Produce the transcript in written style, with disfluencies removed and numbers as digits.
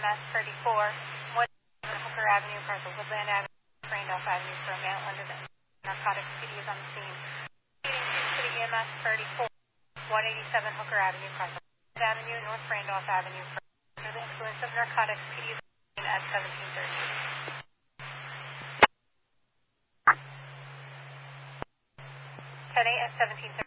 EMS 34, 1 Hooker Avenue, across Woodland Avenue, Randolph Avenue for a male under the narcotics. PD is on the scene. City EMS 34, 187 Hooker Avenue, across Woodland Avenue, North Randolph Avenue for under the influence of narcotics. PD is on the scene at 1730. 10 at 1730.